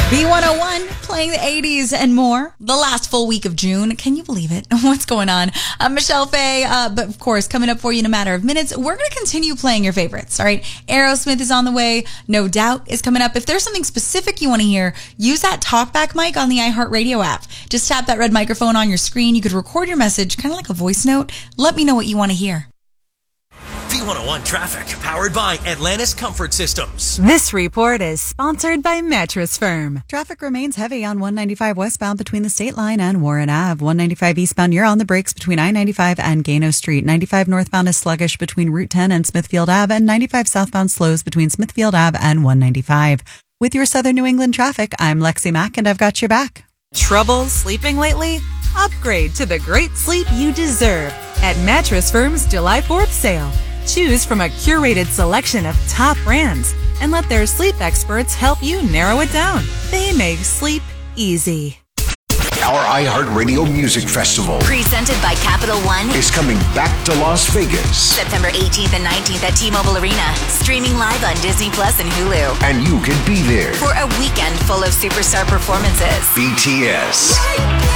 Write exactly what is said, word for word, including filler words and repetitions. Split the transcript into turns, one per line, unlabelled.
B one oh one, playing the eighties and more. The last full week of June. Can you believe it? What's going on? I'm Michelle Faye, uh, but of course, coming up for you in a matter of minutes, we're going to continue playing your favorites, all right? Aerosmith is on the way. No Doubt is coming up. If there's something specific you want to hear, use that talkback mic on the iHeartRadio app. Just tap that red microphone on your screen. You could record your message, kind of like a voice note. Let me know what you want to hear.
B one oh one Traffic, powered by Atlantis Comfort Systems.
This report is sponsored by Mattress Firm.
Traffic remains heavy on one ninety-five westbound between the State Line and Warren Avenue. one ninety-five eastbound, you're on the brakes between I ninety-five and Gano Street. ninety-five northbound is sluggish between Route ten and Smithfield Avenue, and ninety-five southbound slows between Smithfield Avenue and one ninety-five. With your Southern New England traffic, I'm Lexi Mack, and I've got your back.
Trouble sleeping lately? Upgrade to the great sleep you deserve at Mattress Firm's July fourth sale. Choose from a curated selection of top brands and let their sleep experts help you narrow it down. They make sleep easy.
Our iHeartRadio Music Festival,
presented by Capital One,
is coming back to Las Vegas.
September eighteenth and nineteenth at T-Mobile Arena. Streaming live on Disney Plus and Hulu.
And you can be there
for a weekend full of superstar performances.
B T S,